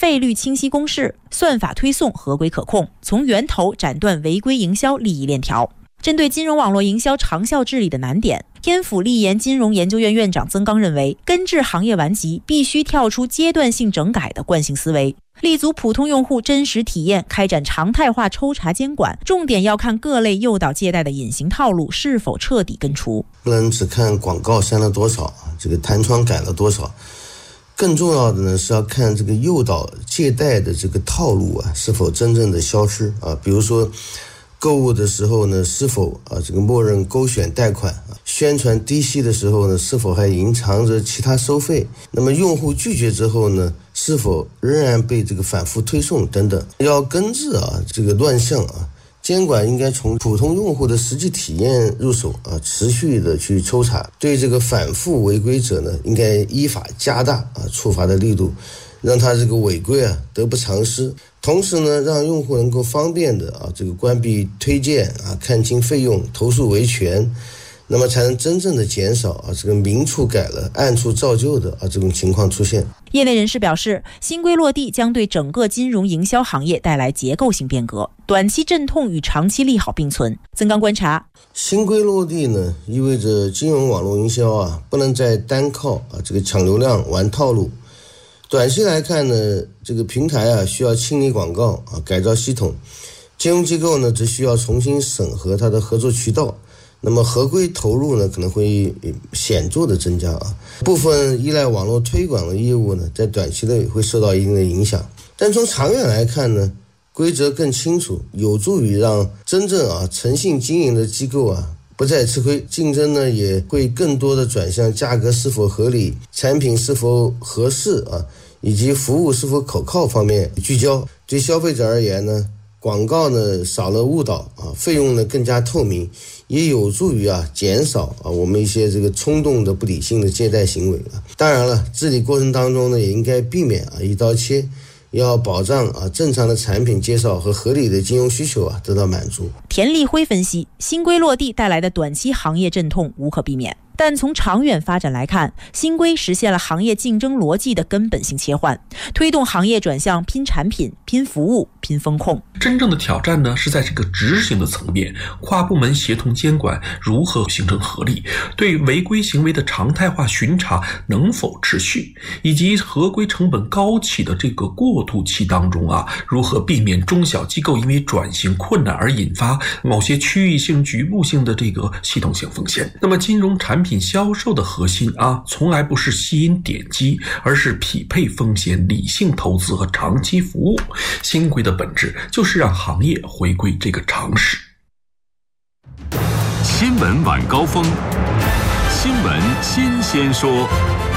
费率清晰公示，算法推送合规可控，从源头斩断违规营销利益链条。针对金融网络营销长效治理的难点，天府立研金融研究院院长曾刚认为，根治行业顽疾必须跳出阶段性整改的惯性思维，立足普通用户真实体验，开展常态化抽查监管，重点要看各类诱导借贷的隐形套路是否彻底根除。 不能只看广告删了多少，这个弹窗改了多少，更重要的呢是要看这个诱导借贷的这个套路是否真正的消失比如说购物的时候呢，是否这个默认勾选贷款，宣传低息的时候呢，是否还隐藏着其他收费，那么用户拒绝之后呢，是否仍然被这个反复推送等等。要根治这个乱象监管应该从普通用户的实际体验入手持续的去抽查，对这个反复违规者呢，应该依法加大处罚的力度，让他这个违规得不偿失。同时呢，让用户能够方便的这个关闭推荐看清费用，投诉维权，那么才能真正的减少这个明处改了暗处照旧的这种情况出现。 业内人士表示，新规落地将对整个金融营销行业带来结构性变革，短期阵痛与长期利好并存。曾刚观察， 新规落地呢，意味着金融网络营销不能再单靠这个抢流量玩套路。短期来看呢，这个平台需要清理广告改造系统，金融机构呢只需要重新审核它的合作渠道，那么合规投入呢可能会显著的增加部分依赖网络推广的业务呢，在短期内会受到一定的影响。但从长远来看呢，规则更清楚，有助于让真正诚信经营的机构不再吃亏，竞争呢也会更多的转向价格是否合理、产品是否合适以及服务是否可靠方面聚焦。对消费者而言呢，广告呢少了误导费用呢更加透明，也有助于减少我们一些这个冲动的不理性的借贷行为当然了，治理过程当中呢也应该避免一刀切，要保障正常的产品介绍和合理的金融需求得到满足。 田立辉分析，新规落地带来的短期行业阵痛无可避免，但从长远发展来看，新规实现了行业竞争逻辑的根本性切换，推动行业转向拼产品、拼服务、拼风控。 真正的挑战呢，是在这个执行的层面，跨部门协同监管如何形成合力，对违规行为的常态化巡查能否持续，以及合规成本高企的这个过渡期当中如何避免中小机构因为转型困难而引发某些区域性、局部性的这个系统性风险。那么金融产品销售的核心从来不是吸引点击，而是匹配风险、理性投资和长期服务。新规的本质就是让行业回归这个常识。 新闻晚高峰，新闻新鲜说。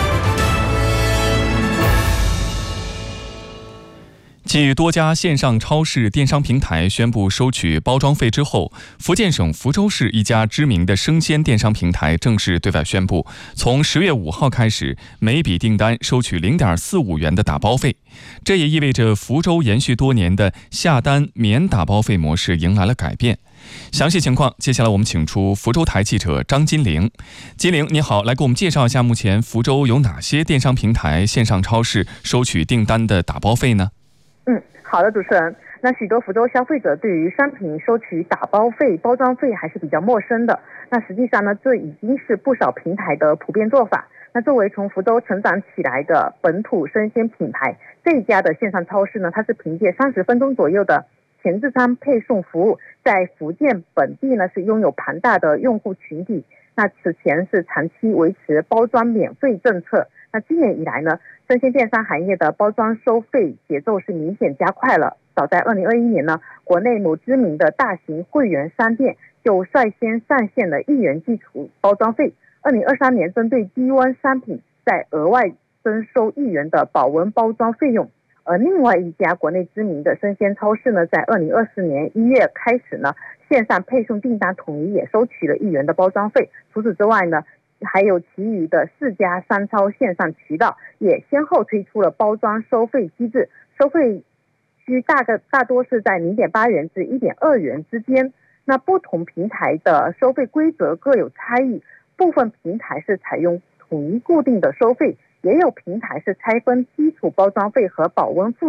继多家线上超市电商平台宣布收取包装费之后，福建省福州市一家知名的生鲜电商平台正式对外宣布，从10月5号开始，每笔订单收取0.45元的打包费。这也意味着福州延续多年的下单免打包费模式迎来了改变。详细情况，接下来我们请出福州台记者张金玲。金玲，你好，来给我们介绍一下目前福州有哪些电商平台、线上超市收取订单的打包费呢？ 好的，主持人。那许多福州消费者对于商品收取打包费、包装费还是比较陌生的。那实际上呢，这已经是不少平台的普遍做法。那作为从福州成长起来的本土生鲜品牌，这一家的线上超市呢，它是凭借30分钟左右的前置仓配送服务，在福建本地呢是拥有庞大的用户群体。那此前是长期维持包装免费政策。那今年以来呢，生鲜电商行业的包装收费节奏是明显加快了。早在2021年呢，国内某知名的大型会员商店就率先上线了1元基础包装费。2023年针对低温商品再额外征收1元的保温包装费用。而另外一家国内知名的生鲜超市呢，在2024年1月开始呢，线上配送订单统一也收取了1元的包装费。除此之外呢，还有其余的4家商超线上渠道也先后推出了包装收费机制，收费区大多是在0.8元至1.2元之间。那不同平台的收费规则各有差异，部分平台是采用统一固定的收费，也有平台是拆分基础包装费和保温附